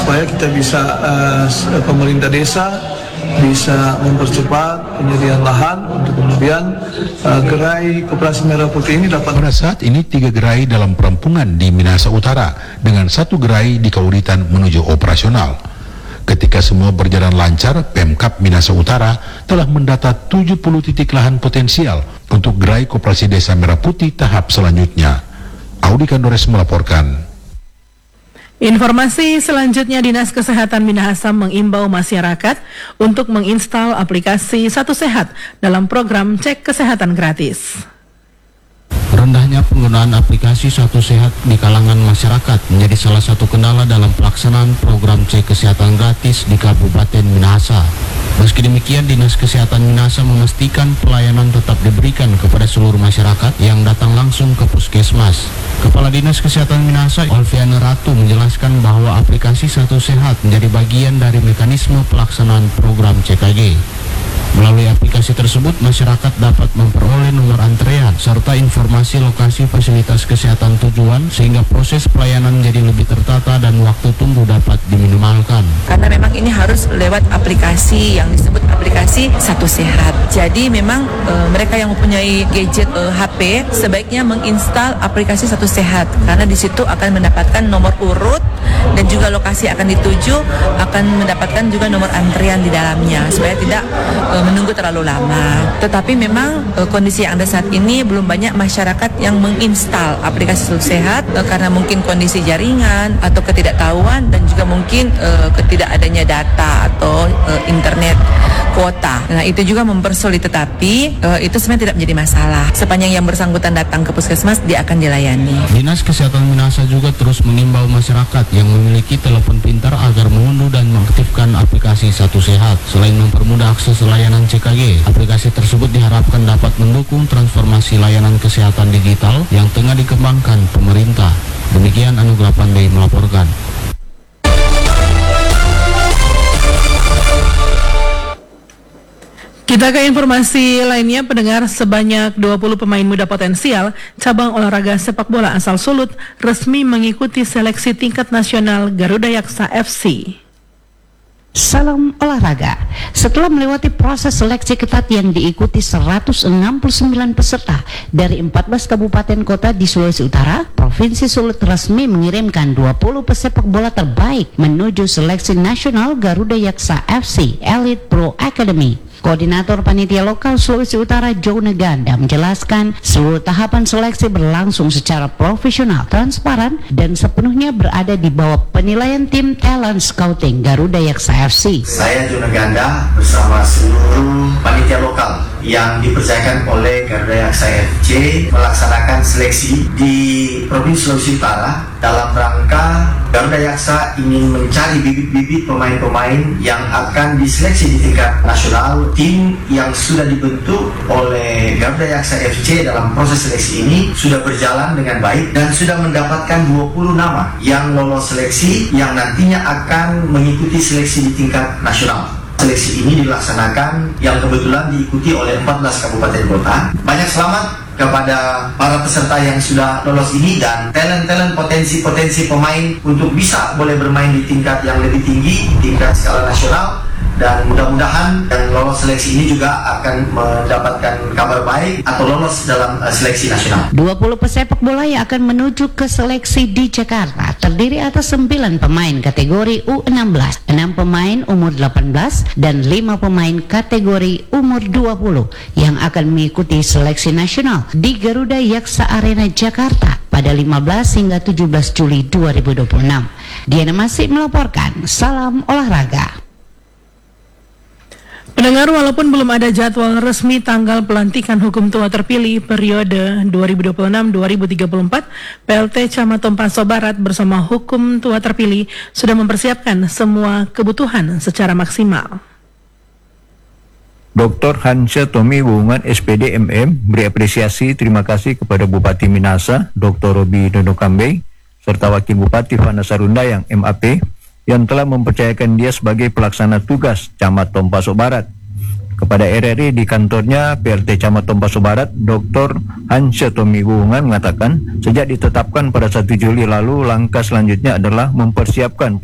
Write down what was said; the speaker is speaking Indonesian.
supaya kita bisa pemerintah desa bisa mempercepat penyediaan lahan untuk kemudian gerai Koperasi Merah Putih ini dapat. Pada saat ini 3 gerai dalam perampungan di Minahasa Utara dengan 1 gerai di Kauditan menuju operasional. Ketika semua berjalan lancar, Pemkab Minahasa Utara telah mendata 70 titik lahan potensial untuk gerai Koperasi Desa Merah Putih tahap selanjutnya. Audi Kandores melaporkan. Informasi selanjutnya, Dinas Kesehatan Minahasa mengimbau masyarakat untuk menginstal aplikasi Satu Sehat dalam program cek kesehatan gratis. Rendahnya penggunaan aplikasi Satu Sehat di kalangan masyarakat menjadi salah satu kendala dalam pelaksanaan program cek kesehatan gratis di Kabupaten Minahasa. Meski demikian, Dinas Kesehatan Minahasa memastikan pelayanan tetap diberikan kepada seluruh masyarakat yang datang langsung ke puskesmas. Kepala Dinas Kesehatan Minahasa, Olviana Ratu, menjelaskan bahwa aplikasi Satu Sehat menjadi bagian dari mekanisme pelaksanaan program CKG. Melalui aplikasi tersebut, masyarakat dapat memperoleh nomor antrean serta informasi lokasi fasilitas kesehatan tujuan sehingga proses pelayanan menjadi lebih tertata dan waktu tunggu dapat diminimalkan. Karena memang ini harus lewat aplikasi yang disebut aplikasi Satu Sehat. Jadi memang mereka yang mempunyai gadget HP sebaiknya menginstal aplikasi Satu Sehat karena di situ akan mendapatkan nomor urut dan juga lokasi akan dituju, akan mendapatkan juga nomor antrian di dalamnya supaya tidak menunggu terlalu lama. Tetapi memang kondisi yang ada saat ini belum banyak masyarakat yang menginstal aplikasi Satu Sehat karena mungkin kondisi jaringan atau ketidaktahuan dan juga mungkin ketidakadanya data atau internet kuota. Nah, itu juga mempersulit, tetapi itu sebenarnya tidak menjadi masalah. Sepanjang yang bersangkutan datang ke puskesmas, dia akan dilayani. Dinas Kesehatan Minahasa juga terus mengimbau masyarakat yang memiliki telepon pintar agar mengunduh dan mengaktifkan aplikasi Satu Sehat. Selain mempermudah akses layanan CKG, aplikasi tersebut diharapkan dapat mendukung transformasi layanan kesehatan digital yang tengah dikembangkan pemerintah. Demikian Anugrah Pandey melaporkan. Kita ke informasi lainnya, pendengar, sebanyak 20 pemain muda potensial cabang olahraga sepak bola asal Sulut resmi mengikuti seleksi tingkat nasional Garuda Yaksa FC. Salam olahraga. Setelah melewati proses seleksi ketat yang diikuti 169 peserta dari 14 kabupaten kota di Sulawesi Utara, Provinsi Sulut resmi mengirimkan 20 pesepak bola terbaik menuju seleksi nasional Garuda Yaksa FC Elite Pro Academy. Koordinator Panitia Lokal Sulawesi Utara Joe Neganda menjelaskan seluruh tahapan seleksi berlangsung secara profesional, transparan, dan sepenuhnya berada di bawah penilaian tim talent scouting Garuda Yaksa FC. Saya Joe Neganda bersama seluruh panitia lokal yang dipercayakan oleh Garuda Yaksa FC melaksanakan seleksi di Provinsi Sulawesi Utara dalam rangka Garuda Yaksa ingin mencari bibit-bibit pemain-pemain yang akan diseleksi di tingkat nasional. Tim yang sudah dibentuk oleh Garuda Yaksa FC dalam proses seleksi ini sudah berjalan dengan baik dan sudah mendapatkan 20 nama yang lolos seleksi yang nantinya akan mengikuti seleksi di tingkat nasional. Seleksi ini dilaksanakan yang kebetulan diikuti oleh 14 kabupaten kota. Banyak selamat kepada para peserta yang sudah lolos ini dan talent-talent potensi pemain untuk bisa boleh bermain di tingkat yang lebih tinggi, tingkat skala nasional. Dan mudah-mudahan yang lolos seleksi ini juga akan mendapatkan kabar baik atau lolos dalam seleksi nasional. 20 pesepak bola yang akan menuju ke seleksi di Jakarta terdiri atas 9 pemain kategori U16, 6 pemain umur 18, dan 5 pemain kategori umur 20 yang akan mengikuti seleksi nasional di Garuda Yaksa Arena Jakarta pada 15 hingga 17 Juli 2026. Diana Masih melaporkan. Salam olahraga. Pendengar, walaupun belum ada jadwal resmi tanggal pelantikan hukum tua terpilih periode 2026-2034, PLT Camat Tompaso Barat bersama hukum tua terpilih sudah mempersiapkan semua kebutuhan secara maksimal. Dr. Hansa Tommy Wungan SPD MM beri apresiasi terima kasih kepada Bupati Minahasa Dr. Robi Dono Kambe serta Wakil Bupati Fana Sarundayang MAP yang telah mempercayakan dia sebagai pelaksana tugas Camat Tompaso Barat. Kepada RRI di kantornya PLT Camat Tompaso Barat, Dr. Hansa Tommy Wungan mengatakan sejak ditetapkan pada 1 Juli lalu, langkah selanjutnya adalah mempersiapkan